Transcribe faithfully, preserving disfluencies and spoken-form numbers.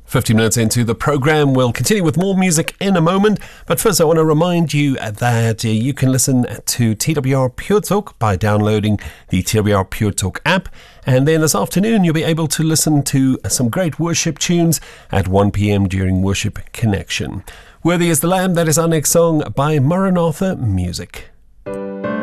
fifty minutes into the program, we'll continue with more music in a moment. But first, I want to remind you that uh, you can listen to T W R Pure Talk by downloading the T W R Pure Talk app. And then this afternoon, you'll be able to listen to some great worship tunes at one p.m. during Worship Connection. Worthy is the Lamb, that is our next song by Maranatha Music.